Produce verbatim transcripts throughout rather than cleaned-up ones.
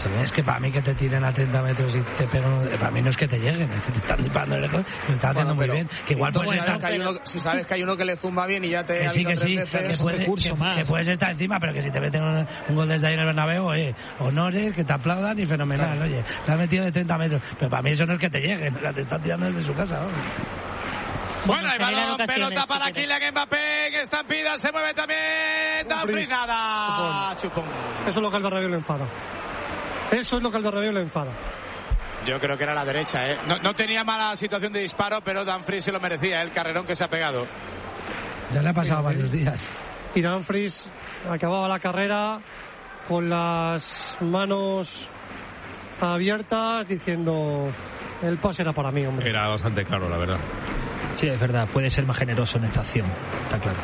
se ve. Es que para mí que te tiren a treinta metros y te pegan, para mí no es que te lleguen, es que te están disparando lejos, lo estás haciendo bueno, muy bien. Que igual puedes estar... que hay uno, si sabes que hay uno que le zumba bien y ya te que sí, que sí, veces, que, puede, que, que puedes estar encima, pero que si te meten un, un gol desde ahí en el Bernabéu, oye, honores, que te aplaudan y fenomenal, claro. Oye, le has metido de treinta metros, pero para mí eso no es que te lleguen, o sea, te están tirando desde su casa, ¿no? Bueno, el balón, pelota para Kylian Mbappé, que estampida, se mueve también Dumfries, nada, chupón. Eso es lo que al Bernabéu le enfada. Eso es lo que al Bernabéu le enfada. Yo creo que era la derecha, ¿eh? No, no tenía mala situación de disparo, pero Dumfries se lo merecía, el carrerón que se ha pegado. Ya le ha pasado sí, varios días. Y Dumfries acababa la carrera con las manos abiertas diciendo el pase era para mí, hombre. Era bastante claro, la verdad. Sí, es verdad, puede ser más generoso en esta acción, está claro.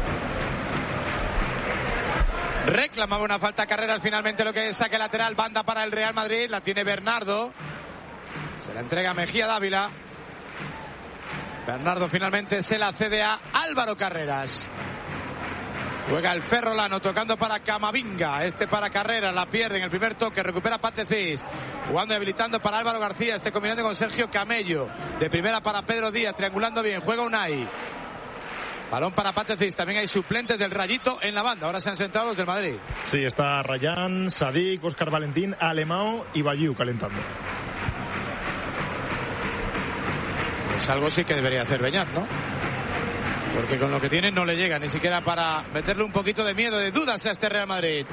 Reclamaba una falta carrera, finalmente lo que es saque lateral, banda para el Real Madrid, la tiene Bernardo, se la entrega Mejía Dávila. Bernardo finalmente se la cede a Álvaro Carreras. Juega el Ferrolano tocando para Camavinga, este para Carreras, la pierde en el primer toque, recupera Pate Cis, jugando y habilitando para Álvaro García, este combinando con Sergio Camello, de primera para Pedro Díaz, triangulando bien, juega Unai. Balón para Pate Cis, también hay suplentes del Rayito en la banda, ahora se han sentado los del Madrid. Sí, está Rayán, Sadik, Óscar Valentín, Alemão y Bayou calentando. Pues algo sí que debería hacer Beñat, ¿no? Porque con lo que tiene no le llega ni siquiera para meterle un poquito de miedo, de dudas a este Real Madrid.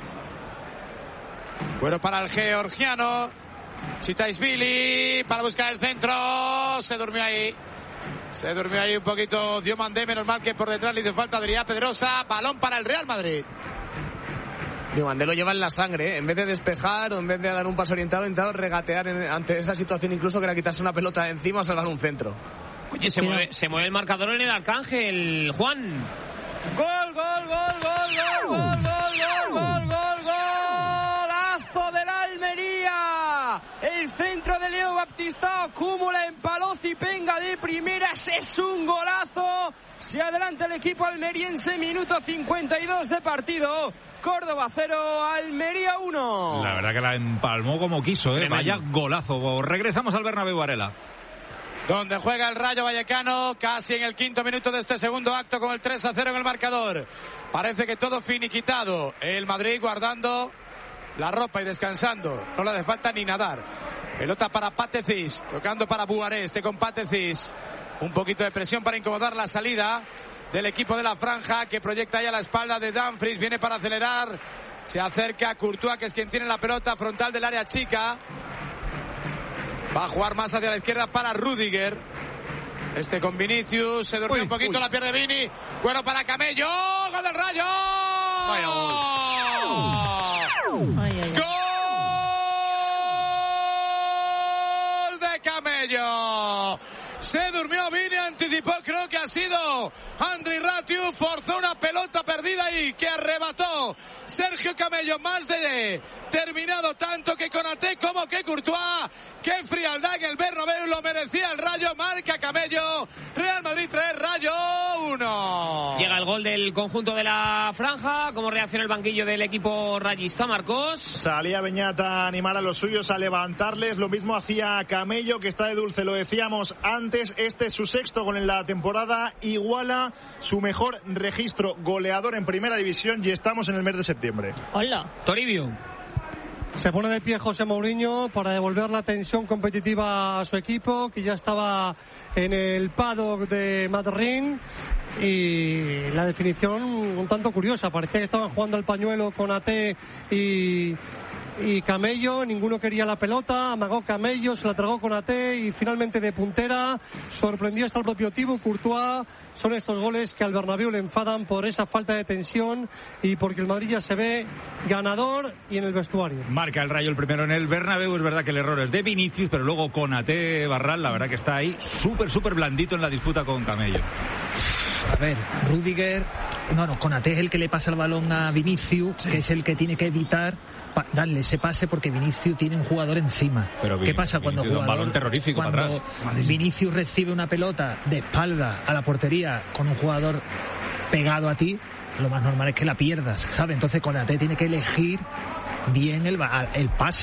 Bueno, para el georgiano Chitaishvili para buscar el centro, se durmió ahí. Se durmió ahí un poquito Diomandé, menos mal que por detrás le hizo falta Adrià Pedrosa. Balón para el Real Madrid. Diomandé lo lleva en la sangre, ¿eh? En vez de despejar o en vez de dar un paso orientado, ha intentado regatear en, ante esa situación, incluso que era quitarse una pelota de encima o salvar un centro. Oye, se mueve, se mueve el marcador en el Arcángel, Juan. Gol, gol, gol, gol, gol, gol, gol, gol, gol, gol, golazo del Almería. El centro de Leo Baptistao acumula en Palocipenga de primeras, es un golazo. Se adelanta el equipo almeriense, minuto cincuenta y dos de partido. Córdoba cero, Almería uno. La verdad que la empalmó como quiso, ¿eh? Vaya golazo. Regresamos al Bernabéu, Varela. Donde juega el Rayo Vallecano, casi en el quinto minuto de este segundo acto, con el tres a cero en el marcador. Parece que todo finiquitado. El Madrid guardando la ropa y descansando. No le hace falta ni nadar. Pelota para Pate Cis, tocando para Buaré, este con Pate Cis. Un poquito de presión para incomodar la salida del equipo de la franja, que proyecta ahí a la espalda de Dumfries. Viene para acelerar. Se acerca Courtois, que es quien tiene la pelota frontal del área chica. Va a jugar más hacia la izquierda para Rüdiger. Este con Vinicius. Se durmió uy, un poquito, uy. La pierde Vini. Bueno para Camello. ¡Gol del Rayo! Vaya gol. Ay, ay, ay. ¡Gol de Camello! Se durmió Vini, anticipó, creo que ha sido Andri Ratiu, forzó una pelota perdida y que arrebató Sergio Camello, más de terminado tanto que Konaté como que Courtois. Qué frialdad en el Bernabéu, lo merecía el Rayo, marca Camello. Real Madrid tres, Rayo uno. Llega el gol del conjunto de la franja. ¿Cómo reacciona el banquillo del equipo rayista, Marcos? Salía Beñat a animar a los suyos, a levantarles. Lo mismo hacía Camello, que está de dulce, lo decíamos antes. Este es su sexto gol en la temporada, iguala su mejor registro goleador en primera división y estamos en el mes de septiembre. Hola, Toribio. Se pone de pie José Mourinho para devolver la tensión competitiva a su equipo, que ya estaba en el paddock de Madrid. Y la definición un tanto curiosa, parecía que estaban jugando al pañuelo Konaté y, y Camello, ninguno quería la pelota, amagó Camello, se la tragó Konaté y finalmente de puntera sorprendió hasta el propio Thibaut Courtois. Son estos goles que al Bernabéu le enfadan por esa falta de tensión y porque el Madrid ya se ve ganador y en el vestuario. Marca el Rayo el primero en el Bernabéu. Es verdad que el error es de Vinicius, pero luego Konaté, Barral, la verdad que está ahí súper, súper blandito en la disputa con Camello. A ver, Rüdiger, no, no, Konaté es el que le pasa el balón a Vinicius, sí, que es el que tiene que evitar pa- darle ese pase porque Vinicius tiene un jugador encima. Pero ¿qué pasa cuando Vinicius, jugador, un balón terrorífico cuando para atrás? Vinicius recibe una pelota de espalda a la portería con un jugador pegado a ti? Lo más normal es que la pierdas, ¿sabes? Entonces Konaté tiene que elegir bien el, el pase.